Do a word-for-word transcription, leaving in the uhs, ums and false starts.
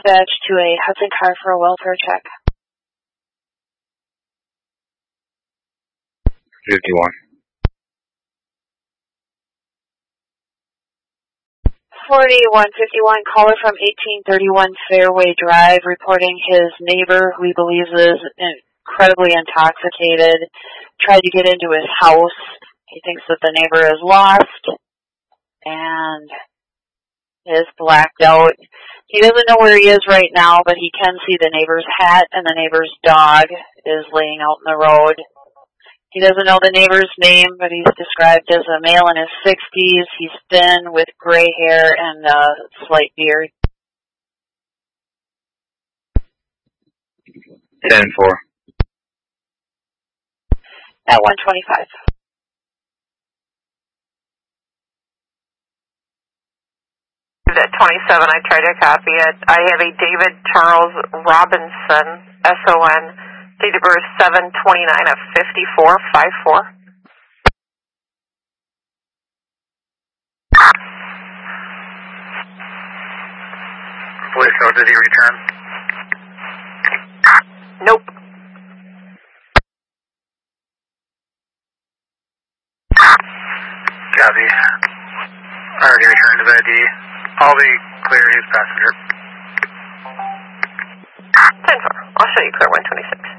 dispatch to a Hudson car for a welfare check. fifty-one. forty-one fifty-one, caller from eighteen thirty-one Fairway Drive reporting his neighbor, who he believes is incredibly intoxicated, tried to get into his house. He thinks that the neighbor is lost and is blacked out. He doesn't know where he is right now, but he can see the neighbor's hat, and the neighbor's dog is laying out in the road. He doesn't know the neighbor's name, but he's described as a male in his sixties. He's thin with gray hair and a slight beard. ten four. At one twenty-five. At twenty-seven, I tried to copy it. I have a David Charles Robinson, S O N, date of birth seven twenty-nine of fifty-four fifty-four. Police code, did he return? Nope. Copy. Already returned his I D. I'll be clear, he's passenger. ten four. I'll show you clear one twenty-six.